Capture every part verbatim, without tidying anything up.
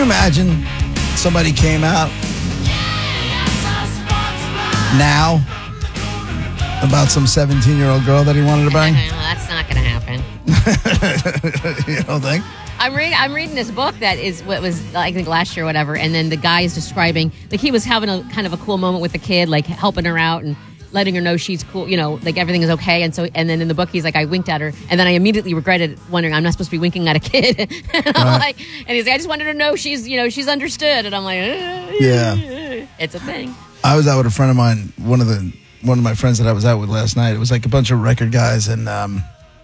imagine somebody came out now about some seventeen-year-old girl that he wanted to bang? Well, that's not going to happen. You don't think? I'm reading. I'm reading this book that is what was I think last year or whatever, and then the guy is describing like he was having a kind of a cool moment with the kid, like helping her out and letting her know she's cool, you know, like everything is okay. And so, and then in the book, he's like, I winked at her, and then I immediately regretted wondering I'm not supposed to be winking at a kid. And I'm Right. like, and he's like, I just wanted her to know she's, you know, she's understood. And I'm like, eh, Yeah. it's a thing. I was out with a friend of mine, one of the one of my friends that I was out with last night. It was like a bunch of record guys, and um,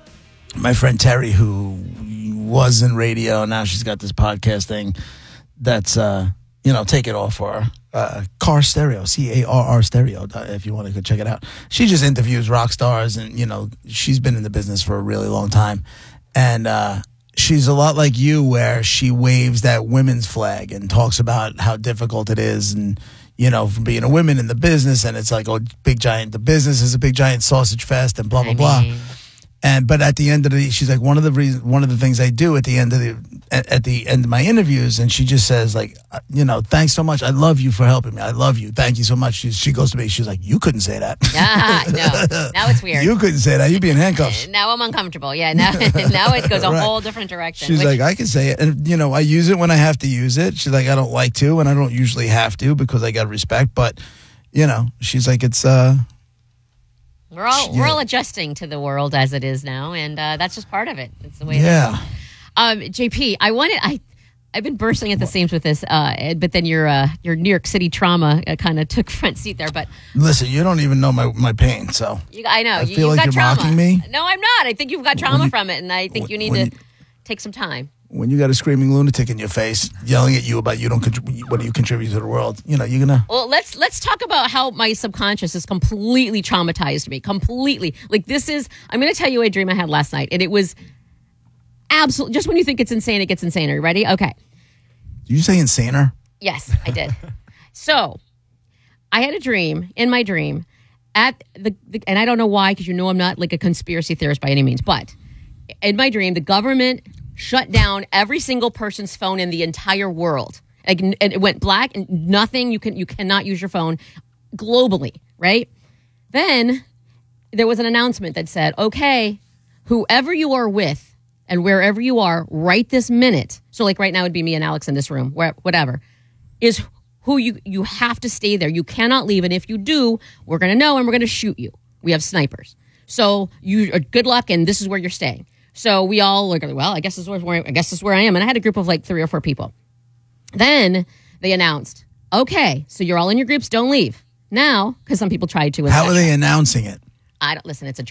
my friend Terry, who was in radio, now she's got this podcast thing that's uh, you know, take it off for her. Uh, Car Stereo, C A R R Stereo, if you want to go check it out. She just interviews rock stars, and, you know, she's been in the business for a really long time. And uh, she's a lot like you, where she waves that women's flag and talks about how difficult it is, and, you know, from being a woman in the business, and it's like, oh, big giant, the business is a big giant sausage fest, and blah, blah, I blah. mean, And but at the end of the, she's like, one of the reasons, one of the things I do at the end of the, at, at the end of my interviews, and she just says, like, uh, you know, thanks so much. I love you for helping me. I love you. Thank you so much. She, she goes to me. She's like, you couldn't say that. ah, no, now it's weird. You couldn't say that. You'd be in handcuffs. Now I'm uncomfortable. Yeah, now now it goes a Right. whole different direction. She's which- like, I can say it, and you know, I use it when I have to use it. She's like, I don't like to, and I don't usually have to because I got respect. But you know, she's like, it's uh. We're all Yeah. we're all adjusting to the world as it is now, and uh, that's just part of it. It's the way. Yeah. It is. Um, J P, I wanted I. I've been bursting at the seams with this, uh, but then your uh, your New York City trauma uh, kind of took front seat there. But Listen, you don't even know my, my pain, so you, I know I you, feel you've like got you're trauma. mocking me. No, I'm not. I think you've got trauma you- from it, and I think when- you need when to you- take some time. when you got a screaming lunatic in your face yelling at you about you don't contribute, what do you contribute to the world? You know, you're gonna. Well, let's let's talk about how my subconscious has completely traumatized me. Completely. Like this is I'm going to tell you a dream I had last night, and it was absolutely just when you think it's insane, it gets insaner. You ready? Okay. Did you say insaner? Yes, I did. So, I had a dream, in my dream, at the, the and I don't know why, because you know I'm not like a conspiracy theorist by any means, but in my dream, the government shut down every single person's phone in the entire world. Like, and it went black, and nothing, you can you cannot use your phone globally, right? Then there was an announcement that said, okay, whoever you are with, and wherever you are right this minute, so like right now it'd be me and Alex in this room, where, whatever, is who you, you have to stay there. You cannot leave. And if you do, we're going to know and we're going to shoot you. We have snipers. So you good luck, and this is where you're staying. So we all are going, well, I guess this is where I guess this is where I am. And I had a group of like three or four people. Then they announced, okay, so you're all in your groups, don't leave. Now, because some people tried to. How are they announcing it? I don't listen, it's a